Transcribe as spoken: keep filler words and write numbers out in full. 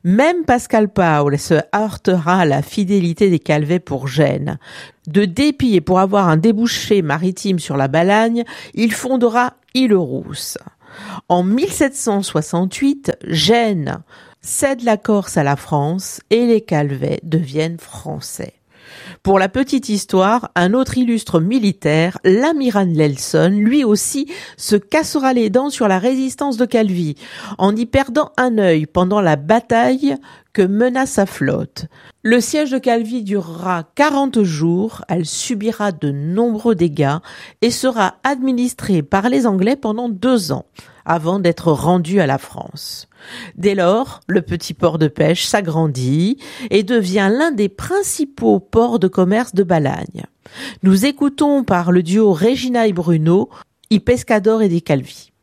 Même Pascal Paul se heurtera à la fidélité des Calvets pour Gênes. De dépit et pour avoir un débouché maritime sur la Balagne, il fondera Île-Rousse. En mille sept cent soixante-huit, Gênes cède la Corse à la France et les Calvets deviennent français. Pour la petite histoire, un autre illustre militaire, l'amiral Nelson, lui aussi, se cassera les dents sur la résistance de Calvi, en y perdant un œil pendant la bataille que mena sa flotte. Le siège de Calvi durera quarante jours, elle subira de nombreux dégâts et sera administrée par les Anglais pendant deux ans, avant d'être rendue à la France. Dès lors, le petit port de pêche s'agrandit et devient l'un des principaux ports de commerce de Balagne. Nous écoutons par le duo Regina et Bruno, I Pescador et des Calvi.